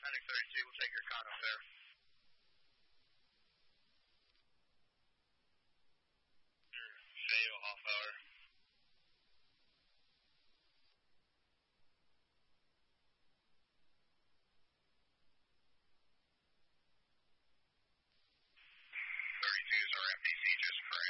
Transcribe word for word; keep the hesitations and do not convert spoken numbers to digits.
Medic thirty-two, we'll take your con up there. Fail, half hour. thirty-two is our M D C just for